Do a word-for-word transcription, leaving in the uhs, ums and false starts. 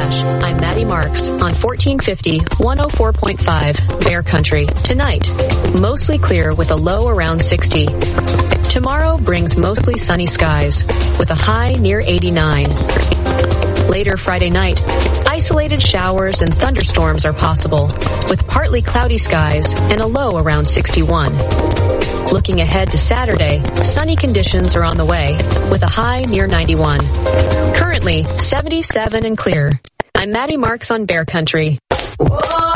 Flash. I'm Maddie Marks on fourteen fifty, one oh four point five Bear Country. Tonight, mostly clear with a low around sixty. Tomorrow brings mostly sunny skies with a high near eighty-nine. Later Friday night, isolated showers and thunderstorms are possible with partly cloudy skies and a low around sixty-one. Looking ahead to Saturday, sunny conditions are on the way with a high near ninety-one. Currently seventy-seven and clear. I'm Maddie Marks on Bear Country.